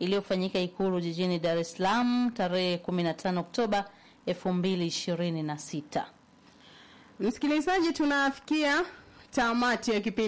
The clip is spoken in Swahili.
iliyofanyika Ikulu jijini Dar es Salaam tarehe 15 Oktoba 2026. Msikilizaji, tunafikia tamati ya kipindi